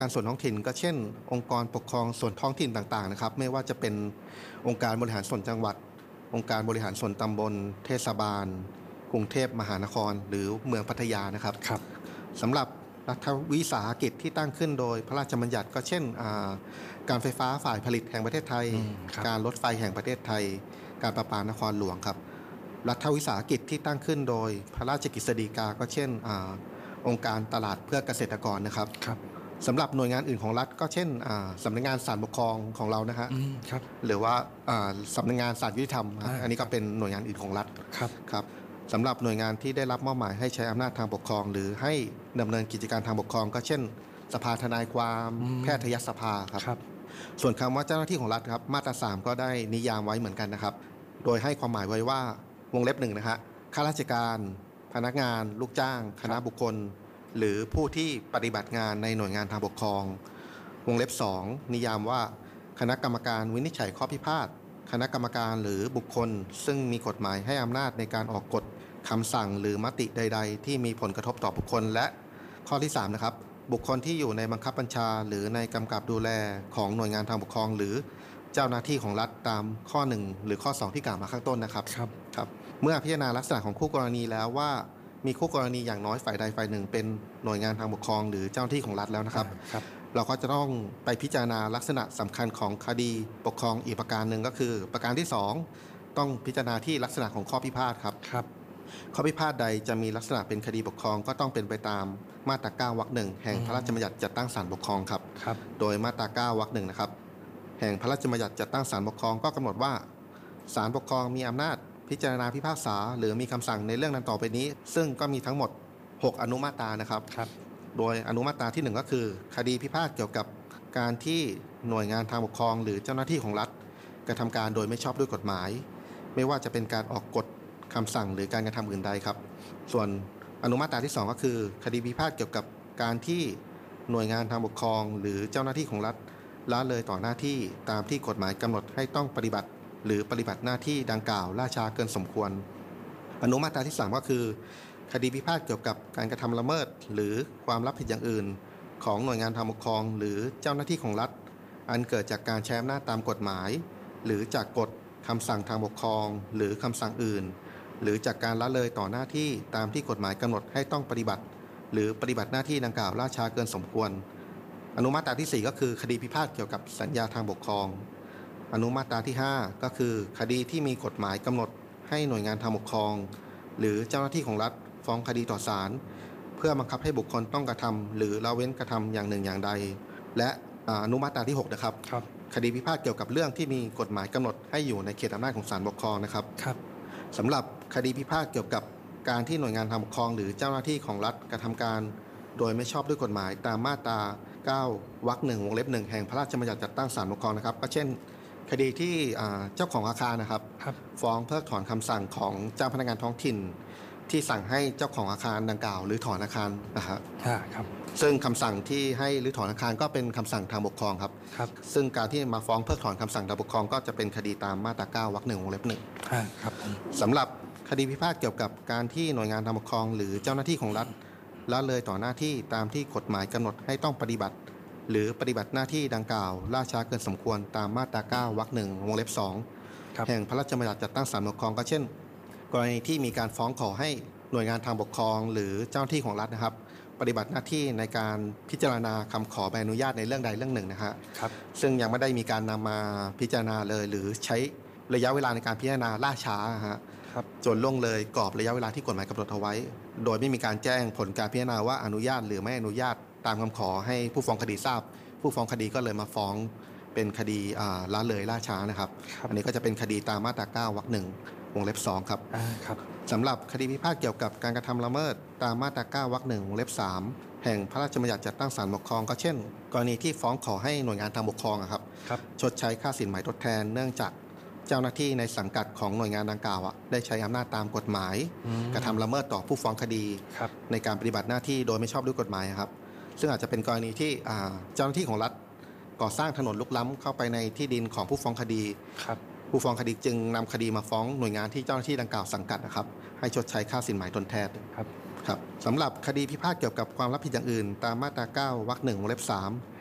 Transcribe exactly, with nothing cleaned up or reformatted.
การส่วนท้องถิ่นก็เช่นองค์กรปกครองส่วนท้องถิ่นต่างๆนะครับไม่ว่าจะเป็นองค์การบริหารส่วนจังหวัดองค์การบริหารส่วนตำบลเทศบาลกรุงเทพมหานครหรือเมืองพัทยานะครับครับสำหรับรัฐวิสาหกิจที่ตั้งขึ้นโดยพระราชบัญญัติก็เช่นการไฟฟ้าฝ่ายผลิตแห่งประเทศไทยการรถไฟแห่งประเทศไทยการประปานครหลวงครับรัฐวิสาหกิจที่ตั้งขึ้นโดยพระราชกฤษฎีกาก็เช่นอองค์การตลาดเพื่อเกษตรกรนะครับครับสำหรับหน่วยงานอื่นของรัฐก็เช่นสำนักงานศาลปกครองของเรานะฮะหรือว่าสำนักงานศาลยุติธรรมอันนี้ก็เป็นหน่วยงานอื่นของรัฐครับครับสำหรับหน่วยงานที่ได้รับมอบหมายให้ใช้อำนาจทางปกครองหรือให้ดำเนินกิจการทางปกครองก็เช่นสภาทนายความแพทยสภาครับครับส่วนคำว่าเจ้าหน้าที่ของรัฐครับมาตราสามก็ได้นิยามไว้เหมือนกันนะครับโดยให้ความหมายไว้ว่าวงเล็บหนึ่งนะฮะข้าราชการพนักงานลูกจ้างคณะบุคคลหรือผู้ที่ปฏิบัติงานในหน่วยงานทางปกครองวงเล็บสองนิยามว่าคณะกรรมการวินิจฉัยข้อพิพาทคณะกรรมการหรือบุคคลซึ่งมีกฎหมายให้อำนาจในการออกกฎคำสั่งหรือมติใดๆที่มีผลกระทบต่อบุคคลและข้อที่สามนะครับบุคคลที่อยู่ในบังคับบัญชาหรือในกำกับดูแลของหน่วยงานทางปกครองหรือเจ้าหน้าที่ของรัฐตามข้อหนึ่งหรือข้อสองที่กล่าวมาข้างต้นนะครับครับครับเมื่อพิจารณาลักษณะของคู่กรณีแล้วว่ามีคู่กรณีอย่างน้อยฝ่ายใดฝ่ายหนึ่งเป็นหน่วยงานทางปกครองหรือเจ้าหน้าที่ของรัฐแล้วนะครับครับเราก็จะต้องไปพิจารณาลักษณะสำคัญของคดีปกครองอีกประการหนึ่งก็คือประการที่สองต้องพิจารณาที่ลักษณะของข้อพิพาทครับครับข้อพิพาทใดจะมีลักษณะเป็นคดีปกครองก็ต้องเป็นไปตามมาตราเก้าวรรคหนึ่งแห่งพระราชบัญญัติจัดตั้งศาลปกครองครับครับโดยมาตราเก้าวรรคหนึ่งนะครับแห่งพระราชบัญญัติจัดตั้งศาลปกครองก็กำหนดว่าศาลปกครองมีอำนาจพิจารณาพิพากษาหรือมีคำสั่งในเรื่องนั้นต่อไปนี้ซึ่งก็มีทั้งหมดหกอนุมาตรานะครับครับโดยอนุมาตราที่หนึ่งก็คือคดีพิพาทเกี่ยวกับการที่หน่วยงานทางปกครองหรือเจ้าหน้าที่ของรัฐกระทำการโดยไม่ชอบด้วยกฎหมายไม่ว่าจะเป็นการออกกฎคำสั่งหรือการกระทำอื่นใดครับส่วนอนุมาตราที่สองก็คือคดีพิพาทเกี่ยวกับการที่หน่วยงานทางปกครองหรือเจ้าหน้าที่ของรัฐละเลยต่อหน้าที่ตามที่กฎหมายกำหนดให้ต้องปฏิบัติหรือปฏิบัติหน้าที่ดังกล่าวล่าช้าเกินสมควรอนุมาตราที่สามก็คือคดีพิพาทเกี่ยวกับการกระทำละเมิดหรือความรับผิดอย่างอื่นของหน่วยงานทางปกครองหรือเจ้าหน้าที่ของรัฐอันเกิดจากการใช้อำนาจตามกฎหมายหรือจากกฎคำสั่งทางปกครองหรือคำสั่งอื่นหรือจากการละเลยต่อหน้าที่ตามที่กฎหมายกำหนดให้ต้องปฏิบัติหรือปฏิบัติหน้าที่ดังกล่าวล่าช้าเกินสมควรอนุมาตราที่สี่ก็คือคดีพิพาทเกี่ยวกับสัญญาทางปกครองอนุมาตราที่ห้าก็คือคดีที่มีกฎหมายกำหนดให้หน่วยงานทางปกครองหรือเจ้าหน้าที่ของรัฐฟ้องคดีต่อศาลเพื่อบังคับให้บุคคลต้องกระทำหรือละเว้นกระทำอย่างหนึ่งอย่างใดและอนุมาตราที่หกนะครับคดีพิพาทเกี่ยวกับเรื่องที่มีกฎหมายกำหนดให้อยู่ในเขตอำนาจของศาลปกครองนะครับครับสำหรับคดีพิพาทเกี่ยวกับการที่หน่วยงานทางปกครองหรือเจ้าหน้าที่ของรัฐกระทำการโดยไม่ชอบด้วยกฎหมายตามมาตราเก้าวรรคหนึ่งวงเล็บหนึ่งแห่งพระราชบัญญัติจัดตั้งศาลปกครองนะครับก็เช่นคดีที่เจ้าของอาคารนะครับฟ้องเพิกถอนคำสั่งของเจ้าพนักงานท้องถิ่นที่สั่งให้เจ้าของอาคารดังกล่าวหรือถอนอาคารนะครับครับซึ่งคำสั่งที่ให้หรือถอนอาคารก็เป็นคำสั่งทางปกครองครับครับซึ่งการที่มาฟ้องเพิกถอนคำสั่งทางปกครองก็จะเป็นคดีตามมาตราเก้าวรรคหนึ่งวงเล็บหนึ่งครับสำหรับคดีพิพาทเกี่ยวกับการที่หน่วยงานทางปกครองหรือเจ้าหน้าที่ของรัฐละเลยต่อหน้าที่ตามที่กฎหมายกำหนดให้ต้องปฏิบัติหรือปฏิบัติหน้าที่ดังกล่าวล่าช้าเกินสมควรตามมาตราเก้าวรรคหนึ่งวงเล็บสองแห่งพระราชบัญญัติจัดตั้งศาลปกครองก็เช่นกรณีที่มีการฟ้องขอให้หน่วยงานทางปกครองหรือเจ้าหน้าที่ของรัฐนะครับปฏิบัติหน้าที่ในการพิจารณาคำขอใบอนุญาตในเรื่องใดเรื่องหนึ่งนะฮะซึ่งยังไม่ได้มีการนำมาพิจารณาเลยหรือใช้ระยะเวลาในการพิจารณาล่าช้าฮะจนล่วงเลยกรอบระยะเวลาที่กฎหมายกำหนดเอาไว้โดยไม่มีการแจ้งผลการพิจารณาว่าอนุญาตหรือไม่อนุญาตตามคำขอให้ผู้ฟ้องคดีทราบผู้ฟ้องคดีก็เลยมาฟ้องเป็นคดีละเลยล่าช้านะครับอันนี้ก็จะเป็นคดีตามมาตราเก้าวรรคหนึ่งวงเล็บสองครับสำหรับคดีพิพาทเกี่ยวกับการกระทำละเมิดตามมาตราเก้าวรรคหนึ่งวงเล็บสามแห่งพระราชบัญญัติจัดตั้งศาลปกครองก็เช่นกรณีที่ฟ้องขอให้หน่วยงานทางปกครองครับชดใช้ค่าสินไหมทดแทนเนื่องจากเจ้าหน้าที่ในสังกัดของหน่วยงานดังกล่าวได้ใช้อำนาจตามกฎหมายกระทำละเมิดต่อผู้ฟ้องคดีในการปฏิบัติหน้าที่โดยไม่ชอบด้วยกฎหมายครับซึ่งอาจจะเป็นกรณีที่เจ้าหน้าที่ของรัฐก่อสร้างถนนลุกล้ำเข้าไปในที่ดินของผู้ฟ้องคดีผู้ฟ้องคดีจึงนำคดีมาฟ้องหน่วยงานที่เจ้าหน้าที่ดังกล่าวสังกัดนะครับให้ชดใช้ค่าสินไหมทดแทนครับครับสำหรับคดีพิพาทเกี่ยวกับความรับผิดอย่างอื่นตามมาตรา เก้า วรรคหนึ่งวงเล็บสาม